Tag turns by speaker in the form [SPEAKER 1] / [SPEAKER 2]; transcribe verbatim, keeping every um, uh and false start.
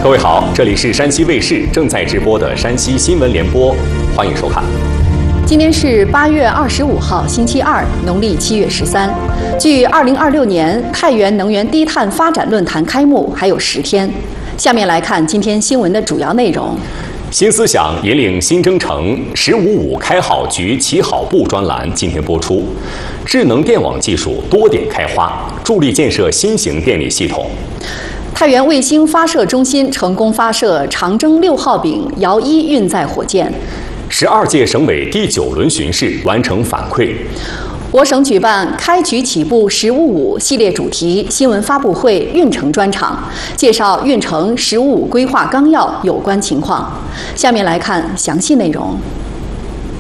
[SPEAKER 1] 各位好，这里是山西卫视正在直播的山西新闻联播，欢迎收看。
[SPEAKER 2] 今天是八月二十五号，星期二，农历七月十三。距二零二六年太原能源低碳发展论坛开幕还有十天。下面来看今天新闻的主要内容。
[SPEAKER 1] 新思想引领新征程，十五五开好局、起好步专栏今天播出。智能电网技术多点开花，助力建设新型电力系统。
[SPEAKER 2] 太原卫星发射中心成功发射长征六号丙遥一运载火箭。
[SPEAKER 1] 十二届省委第九轮巡视完成反馈。
[SPEAKER 2] 我省举办开局起步“十五五”系列主题新闻发布会运城专场，介绍运城“十五五”规划纲要有关情况。下面来看详细内容。